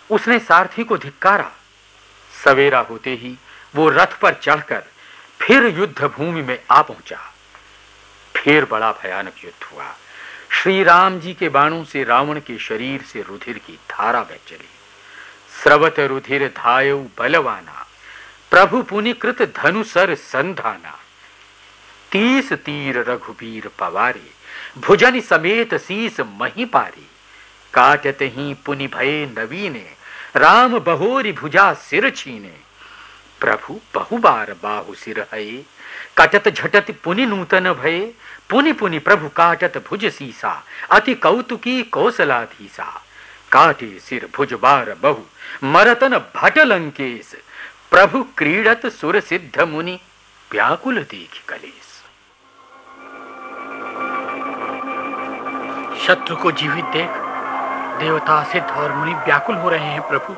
उसने सारथी को धिक्कारा। सवेरा होते ही वो रथ पर चढ़कर फिर युद्ध भूमि में आ पहुंचा। फिर बड़ा भयानक युद्ध हुआ। श्री राम जी के बाणों से रावण के शरीर से रुधिर की धारा बह चली। स्रवत रुधिर धायु बलवाना, प्रभु पुनिकृत धनुसर संधाना। 30 तीर रघुबीर पवारे, भुजन समेत शीस मही पारे। काटत ही पुनि भये नवीने, राम बहोरी भुजा सिर छीने। प्रभु बहुबार बाहु सिर हये, कटत झटत पुनि नूतन भये। पुनि पुनि प्रभु काटत भुज सीसा, अति कौतुकी कौशलाधीसा। काटे सिर भुज बार बहु, मरतन भट लंकेश। प्रभु क्रीडत सुर सिद्ध मुनि, व्याकुल देख कलेश। शत्रु को जीवित देख देवता, सिद्ध और मुनि व्याकुल हो रहे हैं प्रभु।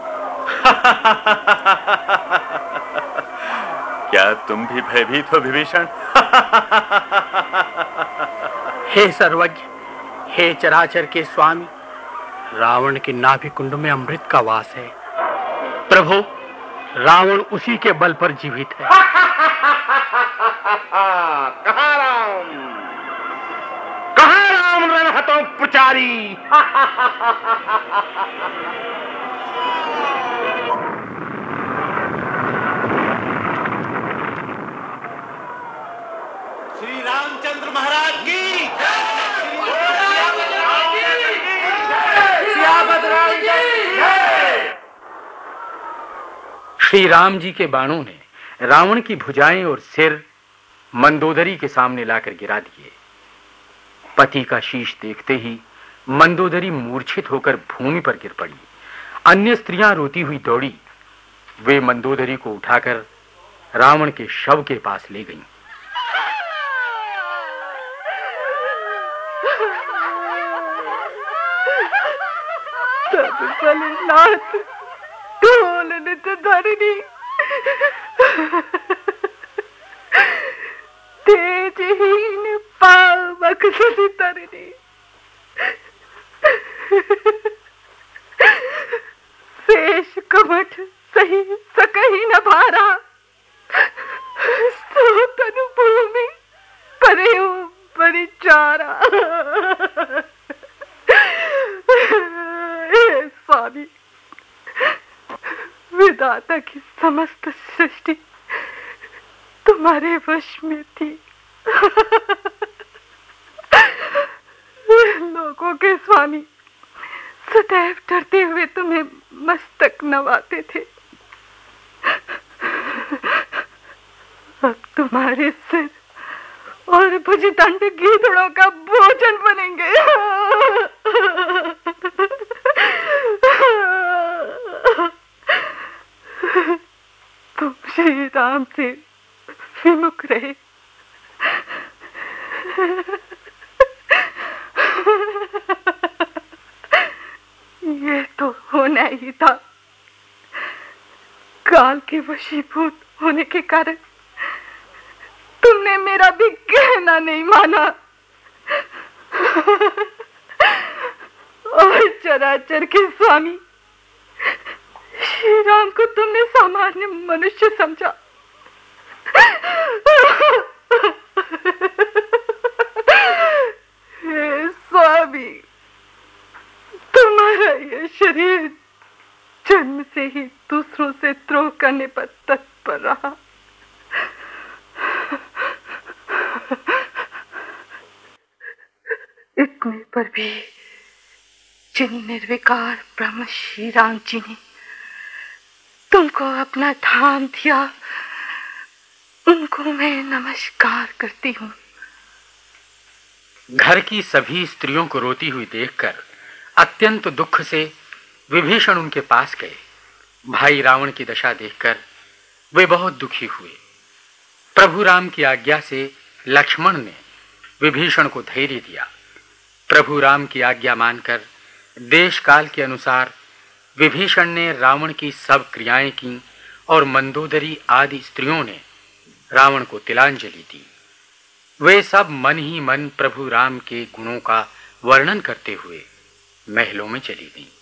क्या तुम भी भयभीत हो विभीषण? हे सर्वज्ञ, हे चराचर के स्वामी, रावण के नाभि कुंड में अमृत का वास है। प्रभु, रावण उसी के बल पर जीवित है। कहाँ राम रणहतों पुचारी। श्री रामचंद्र महाराज की। श्री राम जी के बाणों ने रावण की भुजाएं और सिर मंदोदरी के सामने लाकर गिरा दिए। पति का शीश देखते ही मंदोदरी मूर्छित होकर भूमि पर गिर पड़ी। अन्य स्त्रियां रोती हुई दौड़ी। वे मंदोदरी को उठाकर रावण के शव के पास ले गईं। नाथ ढोल नित धरनी, तेजहीन पावक सुनि तरनी। शेष कमठ सही सकही न भारा, सो तनु भूमि परे परिचारा। स्वामी, विधाता की समस्त सृष्टि तुम्हारे वश में थी। लोगों के स्वामी सदैव डरते हुए तुम्हें मस्तक नवाते थे। अब तुम्हारे सिर और भुजदंड गीदड़ों का भोजन बनेंगे। तुम श्री राम से विमुख रहे। ये तो होना ही था। काल के वशीभूत होने के कारण तुमने मेरा भी कहना नहीं माना और चराचर के स्वामी श्री राम को तुमने सामान्य मनुष्य समझा। हे स्वामी, तुम्हारा यह शरीर जन्म से ही दूसरों से द्रोह करने पर तत्पर रहा। इतने पर भी जिन निर्विकार ब्रह्म श्री राम जी ने तुमको अपना धाम दिया, उनको मैं नमस्कार करती हूँ। घर की सभी स्त्रियों को रोती हुई देखकर अत्यंत दुख से विभीषण उनके पास गए। भाई रावण की दशा देखकर वे बहुत दुखी हुए। प्रभु राम की आज्ञा से लक्ष्मण ने विभीषण को धैर्य दिया। प्रभु राम की आज्ञा मानकर देश काल के अनुसार विभीषण ने रावण की सब क्रियाएं की और मंदोदरी आदि स्त्रियों ने रावण को तिलांजलि दी। वे सब मन ही मन प्रभु राम के गुणों का वर्णन करते हुए महलों में चली गईं।